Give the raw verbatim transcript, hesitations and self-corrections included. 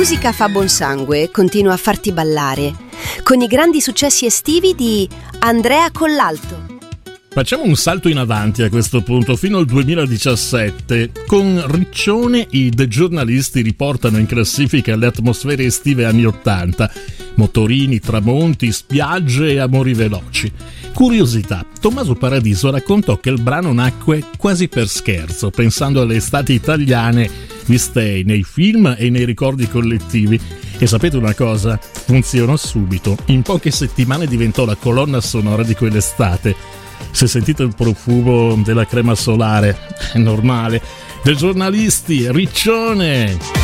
musica fa buon sangue, continua a farti ballare, con i grandi successi estivi di Andrea Collalto. Facciamo un salto in avanti a questo punto, fino al duemiladiciassette. Con Riccione i The Giornalisti riportano in classifica le atmosfere estive anni ottanta. Motorini, tramonti, spiagge e amori veloci. Curiosità, Tommaso Paradiso raccontò che il brano nacque quasi per scherzo, pensando alle estati italiane viste nei film e nei ricordi collettivi. E sapete una cosa? Funzionò subito. In poche settimane diventò la colonna sonora di quell'estate. Se sentite il profumo della crema solare, è normale. The Giornalisti, Riccione!